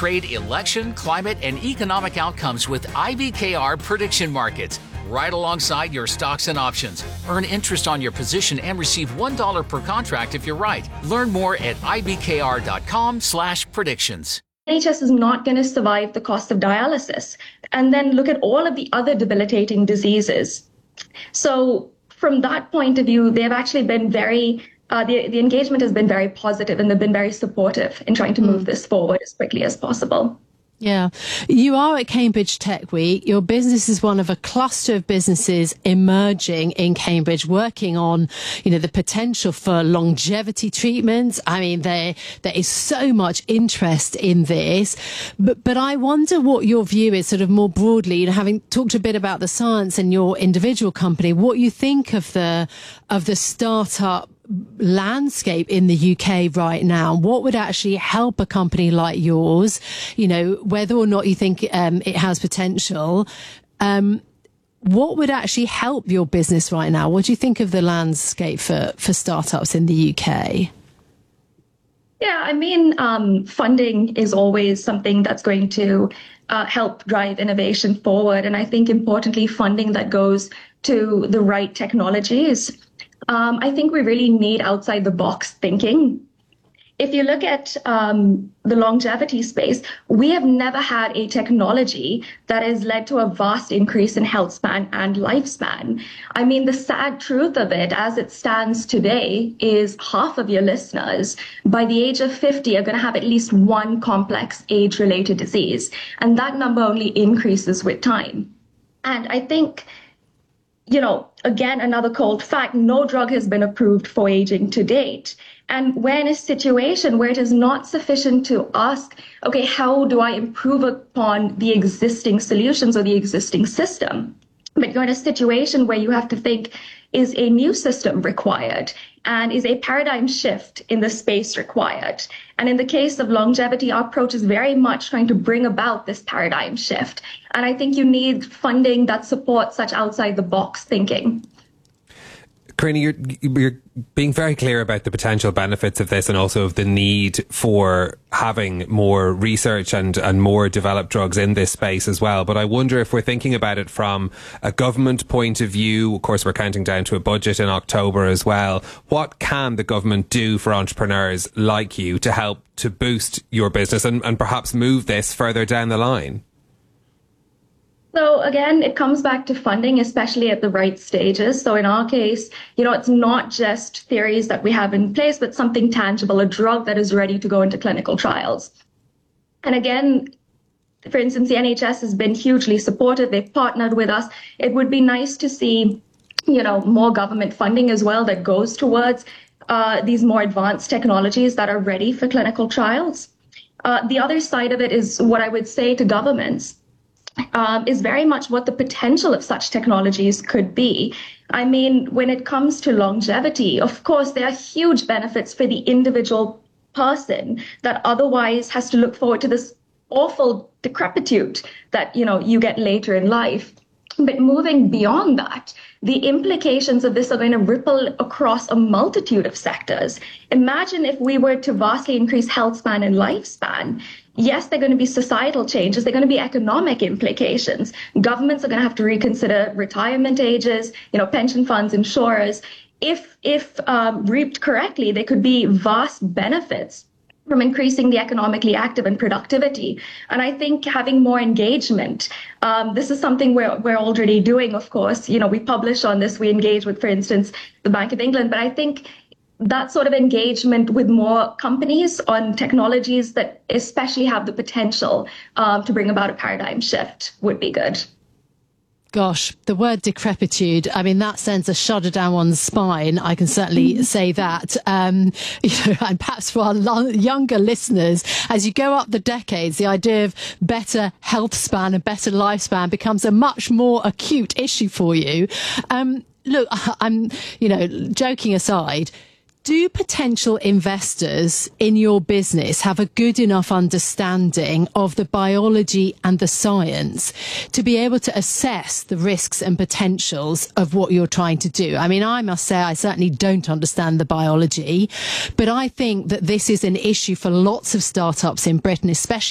trade election, climate, and economic outcomes with IBKR prediction markets, right alongside your stocks and options. Earn interest on your position and receive $1 per contract if you're right. Learn more at ibkr.com/predictions. NHS is not going to survive the cost of dialysis. And then look at all of the other debilitating diseases. So from that point of view, they've actually been very, the engagement has been very positive, and they've been very supportive in trying to move this forward as quickly as possible. Yeah. You are at Cambridge Tech Week. Your business is one of a cluster of businesses emerging in Cambridge, working on, the potential for longevity treatments. I mean, there is so much interest in this, but I wonder what your view is sort of more broadly, having talked a bit about the science and your individual company, what you think of the startup landscape in the UK right now. What would actually help a company like yours, whether or not you think it has potential? What would actually help your business right now? What do you think of the landscape for startups in the UK? Yeah, I mean, funding is always something that's going to help drive innovation forward. And I think importantly, funding that goes to the right technologies. I think we really need outside the box thinking. If you look at the longevity space, we have never had a technology that has led to a vast increase in health span and lifespan. I mean, the sad truth of it, as it stands today, is half of your listeners by the age of 50 are going to have at least one complex age-related disease. And that number only increases with time. And I think, again, another cold fact, no drug has been approved for aging to date. And we're in a situation where it is not sufficient to ask, okay, how do I improve upon the existing solutions or the existing system? But you're in a situation where you have to think, is a new system required? And is a paradigm shift in the space required? And in the case of longevity, our approach is very much trying to bring about this paradigm shift. And I think you need funding that supports such outside the box thinking. Carina, you're being very clear about the potential benefits of this and also of the need for having more research and more developed drugs in this space as well. But I wonder if we're thinking about it from a government point of view. Of course, we're counting down to a budget in October as well. What can the government do for entrepreneurs like you to help to boost your business and perhaps move this further down the line? So again, it comes back to funding, especially at the right stages. So in our case, it's not just theories that we have in place, but something tangible, a drug that is ready to go into clinical trials. And again, for instance, the NHS has been hugely supportive. They've partnered with us. It would be nice to see, more government funding as well that goes towards these more advanced technologies that are ready for clinical trials. The other side of it is what I would say to governments. Is very much what the potential of such technologies could be. I mean, when it comes to longevity, of course, there are huge benefits for the individual person that otherwise has to look forward to this awful decrepitude that, you get later in life. But moving beyond that, the implications of this are going to ripple across a multitude of sectors. Imagine if we were to vastly increase health span and lifespan. Yes, there are going to be societal changes. There are going to be economic implications. Governments are going to have to reconsider retirement ages, pension funds, insurers. If reaped correctly, there could be vast benefits from increasing the economically active and productivity. And I think having more engagement, this is something we're already doing, of course. We publish on this, we engage with, for instance, the Bank of England. But I think that sort of engagement with more companies on technologies that especially have the potential to bring about a paradigm shift would be good. Gosh, the word decrepitude, I mean, that sends a shudder down one's spine. I can certainly say that. And perhaps for our younger listeners, as you go up the decades, the idea of better health span and better lifespan becomes a much more acute issue for you. Look, I'm, joking aside, do potential investors in your business have a good enough understanding of the biology and the science to be able to assess the risks and potentials of what you're trying to do? I mean, I must say I certainly don't understand the biology, but I think that this is an issue for lots of startups in Britain, especially